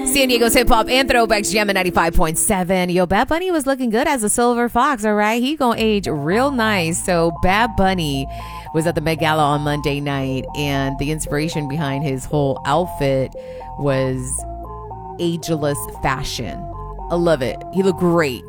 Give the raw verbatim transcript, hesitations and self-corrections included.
San Diego's hip hop and throwbacks jam at ninety-five point seven. Yo, Bad Bunny was looking good as a silver fox, all right? He gonna age real nice. So Bad Bunny was at the Met Gala on Monday night, and the inspiration behind his whole outfit was ageless fashion. I love it. He looked great.